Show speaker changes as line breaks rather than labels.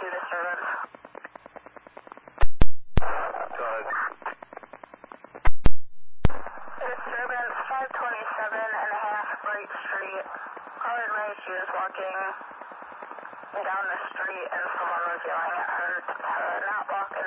disturbance. Disturbance 527.5 Bright Street. All advised she was walking down the street and someone was yelling at her to not walk in